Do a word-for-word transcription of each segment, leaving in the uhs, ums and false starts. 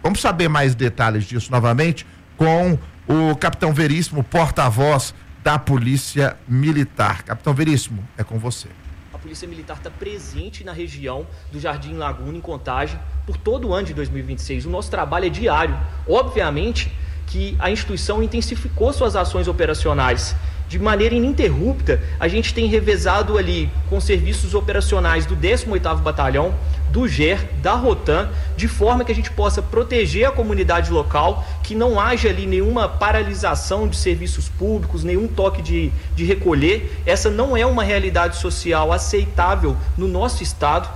Vamos saber mais detalhes disso novamente com o Capitão Veríssimo, porta-voz da Polícia Militar. Capitão Veríssimo, é com você. A Polícia Militar está presente na região do Jardim Laguna, em Contagem, por todo o ano de dois mil e vinte e seis. O nosso trabalho é diário. Obviamente que a instituição intensificou suas ações operacionais. De maneira ininterrupta, a gente tem revezado ali com serviços operacionais do décimo oitavo Batalhão, do G E R, da Rotan, de forma que a gente possa proteger a comunidade local, que não haja ali nenhuma paralisação de serviços públicos, nenhum toque de, de recolher. Essa não é uma realidade social aceitável no nosso estado.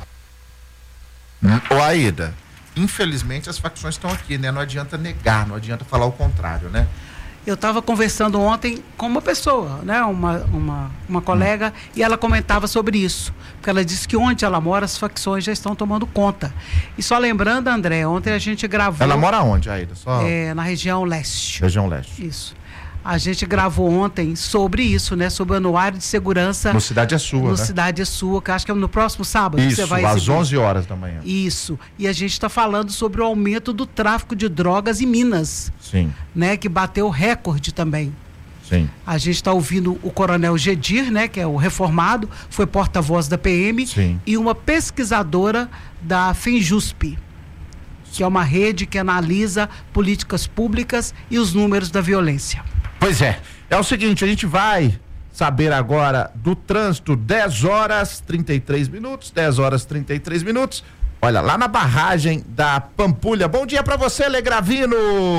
Hum, ô Aida, infelizmente as facções estão aqui, né? Não adianta negar, não adianta falar o contrário, né? Eu estava conversando ontem com uma pessoa, né, uma, uma, uma colega, hum. e ela comentava sobre isso, porque ela disse que onde ela mora as facções já estão tomando conta. E só lembrando, André, ontem a gente gravou... Ela mora onde, Aida? Só... É, na região leste. Região leste. Isso. A gente gravou ontem sobre isso, né, sobre o Anuário de Segurança... No Cidade é Sua, No né? Cidade é Sua, que acho que é no próximo sábado. Isso, que você vai às exibir. onze horas da manhã. Isso. E a gente está falando sobre o aumento do tráfico de drogas em Minas. Sim. Né, que bateu recorde também. Sim. A gente está ouvindo o Coronel Gedir, né, que é o reformado, foi porta-voz da P M. Sim. E uma pesquisadora da FENJUSP, que é uma rede que analisa políticas públicas e os números da violência. Pois é. É o seguinte, a gente vai saber agora do trânsito, dez horas trinta e três minutos, dez horas trinta e três minutos. Olha, lá na barragem da Pampulha. Bom dia pra você, Legravino!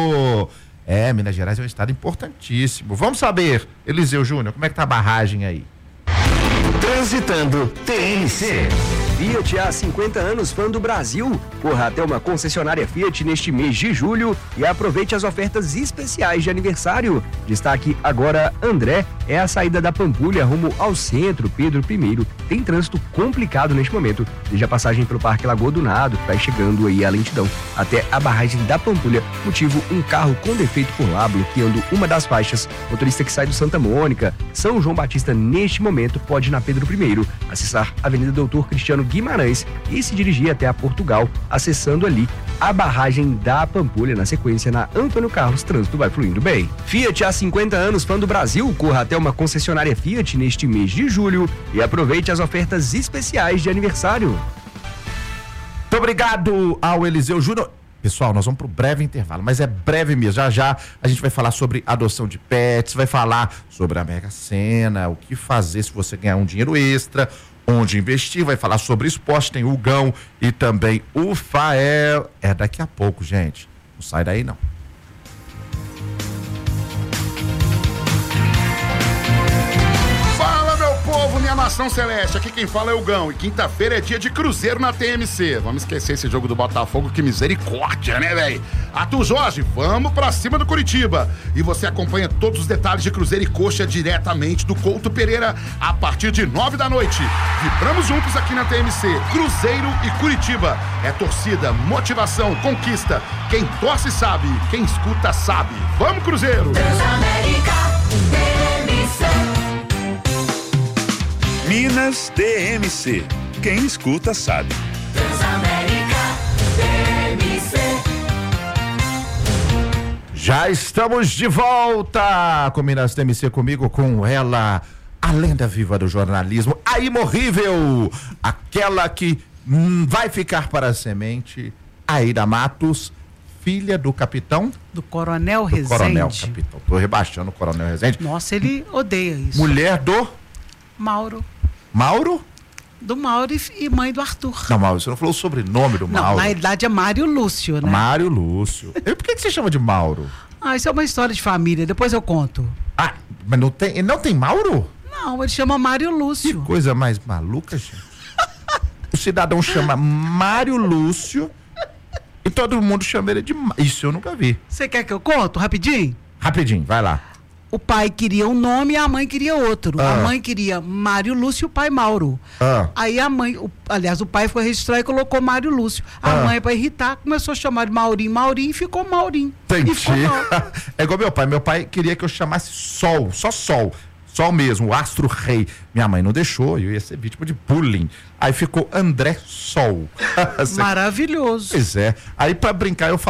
É, Minas Gerais é um estado importantíssimo. Vamos saber, Eliseu Júnior, como é que tá a barragem aí? Transitando T N C. Fiat há cinquenta anos, fã do Brasil. Corra até uma concessionária Fiat neste mês de julho e aproveite as ofertas especiais de aniversário. Destaque agora, André, é a saída da Pampulha rumo ao centro, Pedro I. Tem trânsito complicado neste momento, desde a passagem pelo Parque Lagoa do Nado, que vai chegando aí a lentidão, até a barragem da Pampulha. Motivo, um carro com defeito por lá, bloqueando uma das faixas. Motorista que sai do Santa Mônica, São João Batista, neste momento, pode ir na Pedro I, acessar a Avenida Doutor Cristiano Guimarães e se dirigir até a Portugal, acessando ali a barragem da Pampulha. Na sequência, na Antônio Carlos, trânsito vai fluindo bem. Fiat há cinquenta anos, fã do Brasil. Corra até uma concessionária Fiat neste mês de julho e aproveite as ofertas especiais de aniversário. Muito obrigado ao Eliseu Júnior. Pessoal, nós vamos para o breve intervalo, mas é breve mesmo. Já já a gente vai falar sobre adoção de pets, vai falar sobre a Mega Sena, o que fazer se você ganhar um dinheiro extra, onde investir, vai falar sobre esporte, tem o Gão e também o Fael. É daqui a pouco, gente. Não sai daí, não. Fala, meu povo, minha nação celeste, aqui quem fala é o Gão, e quinta-feira é dia de Cruzeiro na T M C. Vamos esquecer esse jogo do Botafogo, que misericórdia, né, velho? Arthur Jorge, vamos pra cima do Curitiba. E você acompanha todos os detalhes de Cruzeiro e Coxa diretamente do Couto Pereira a partir de nove da noite. Vibramos juntos aqui na T M C, Cruzeiro e Curitiba. É torcida, motivação, conquista. Quem torce sabe, quem escuta sabe. Vamos, Cruzeiro! Transamérica, T M C. Minas T M C. Quem escuta sabe. Transamérica, T M C. Já estamos de volta com Minas T M C, comigo, com ela, a lenda viva do jornalismo, a imorrível, aquela que hum, vai ficar para a semente, Aida Matos, filha do capitão... Do Coronel do Rezende. Coronel, capitão. Tô rebaixando o Coronel Rezende. Nossa, ele odeia isso. Mulher do... Mauro. Mauro? Do Mauro e, e mãe do Arthur. Não, Mauro, você não falou o sobrenome do Não, Mauro. na realidade é Mário Lúcio, né? Mário Lúcio. E por que, que você chama de Mauro? Ah, isso é uma história de família, depois eu conto. Ah, mas não tem, não tem Mauro? Não, ele chama Mário Que Lúcio. coisa mais maluca, gente. O cidadão chama Mário Lúcio e todo mundo chama ele de... Isso eu nunca vi. Você quer que eu conto rapidinho? Rapidinho, vai lá. O pai queria um nome e a mãe queria outro. Ah. A mãe queria Mário Lúcio e o pai Mauro. Ah. Aí a mãe, o, aliás, o pai foi registrar e colocou Mário Lúcio. A Ah. mãe, para irritar, começou a chamar de Maurinho, Maurinho e ficou Maurinho. Entendi. E ficou Mauro. É igual meu pai. Meu pai queria que eu chamasse Sol, só Sol. Sol mesmo, o astro rei. Minha mãe não deixou, eu ia ser vítima de bullying. Aí ficou André Sol. Maravilhoso. Pois é. Aí pra brincar eu